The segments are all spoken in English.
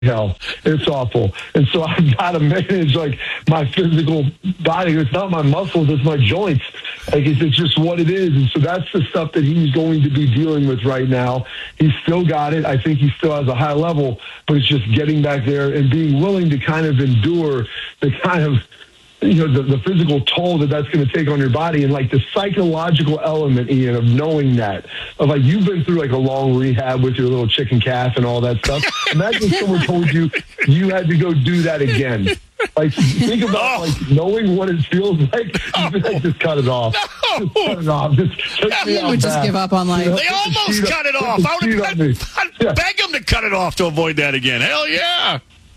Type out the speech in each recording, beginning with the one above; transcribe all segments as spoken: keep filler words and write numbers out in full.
hell. It's awful. And so I've got to manage like my physical body. It's not my muscles, it's my joints. Like it's, it's just what it is. And so that's the stuff that he's going to be dealing with right now. He's still got it. I think he still has a high level, but it's just getting back there and being willing to kind of endure the kind of, you know, the, the physical toll that that's going to take on your body, and like the psychological element, Ian, of knowing that, of like you've been through like a long rehab with your little chicken calf and all that stuff. Imagine someone told you you had to go do that again. Like think about like knowing what it feels like. You just, like, just cut it off. No. Just cut it off. Just take me Ian out would just back. give up on life. They almost cut it off. I would I'd, I'd yeah. beg them to cut it off to avoid that again. Hell yeah.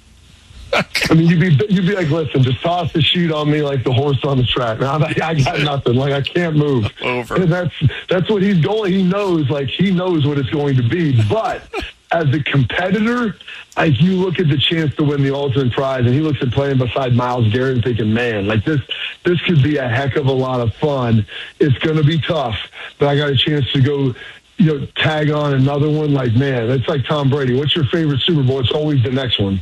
I mean, you'd be you'd be like, listen, just toss the sheet on me like the horse on the track. Now I, I got nothing. Like I can't move. Over. And that's that's what he's going. He knows, like he knows what it's going to be. But as a competitor, like you look at the chance to win the ultimate prize, and he looks at playing beside Myles Garrett and thinking, man, like this this could be a heck of a lot of fun. It's going to be tough, but I got a chance to go, you know, tag on another one. Like man, it's like Tom Brady. What's your favorite Super Bowl? It's always the next one.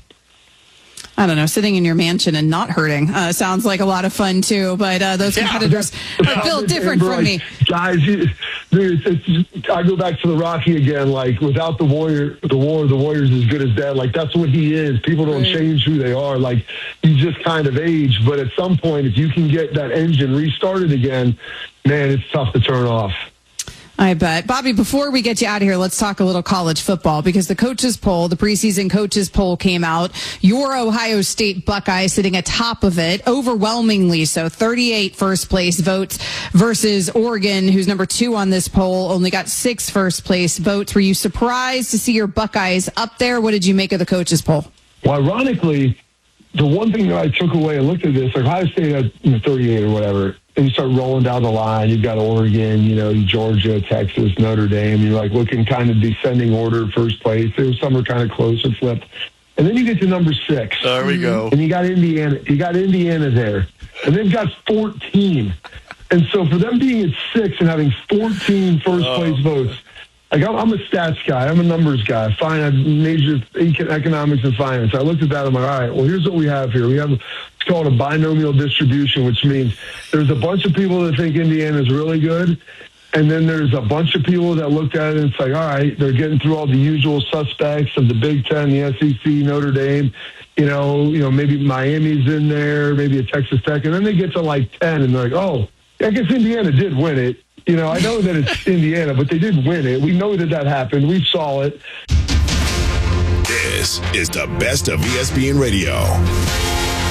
I don't know, sitting in your mansion and not hurting uh, sounds like a lot of fun, too. But uh, those competitors yeah. are built different from me. Guys, you, dude, it's, it's, I go back to the Rocky again. Like, without the warrior, the war, the warrior's as good as dead. Like, that's what he is. People don't Right. change who they are. Like, you just kind of age. But at some point, if you can get that engine restarted again, man, it's tough to turn off. I bet. Bobby, before we get you out of here, let's talk a little college football, because the coaches poll, the preseason coaches poll came out. Your Ohio State Buckeyes sitting atop of it, overwhelmingly so, thirty-eight first place votes versus Oregon, who's number two on this poll, only got six first place votes. Were you surprised to see your Buckeyes up there? What did you make of the coaches poll? Well, ironically, the one thing that I took away and looked at this, like Ohio State had you know, thirty-eight or whatever, and you start rolling down the line. You've got Oregon, you know, Georgia, Texas, Notre Dame. You're like looking kind of descending order, first place. There was some are kind of close and flipped. And then you get to number six. There we go. And you got Indiana. You got Indiana there, and they've got fourteen. And so for them being at six and having fourteen first Oh. place votes. Like, I'm, I'm a stats guy. I'm a numbers guy. Fine, I majored in economics and finance. I looked at that. I'm like, all right, well, here's what we have here. We have, it's called a binomial distribution, which means there's a bunch of people that think Indiana is really good, and then there's a bunch of people that looked at it and it's like, all right, they're getting through all the usual suspects of the Big Ten, the S E C, Notre Dame, you know, you know, maybe Miami's in there, maybe a Texas Tech, and then they get to like ten, and they're like, oh, I guess Indiana did win it. You know, I know that it's Indiana, but they did win it. We know that that happened. We saw it. This is the best of E S P N Radio.